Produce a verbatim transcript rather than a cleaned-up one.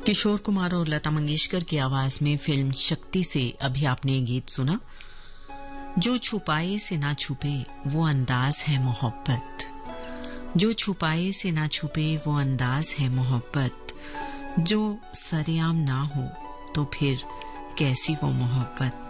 किशोर कुमार और लता मंगेशकर की आवाज में फिल्म शक्ति से अभी आपने ये गीत सुना। जो छुपाए से ना छुपे वो अंदाज है मोहब्बत, जो छुपाए से ना छुपे वो अंदाज है मोहब्बत, जो सरेआम ना हो तो फिर कैसी वो मोहब्बत।